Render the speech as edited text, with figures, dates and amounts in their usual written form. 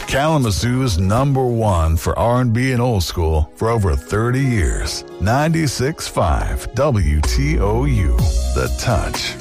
Kalamazoo's #1 for R&B and old school for over 30 years. 96.5 WTOU. The Touch.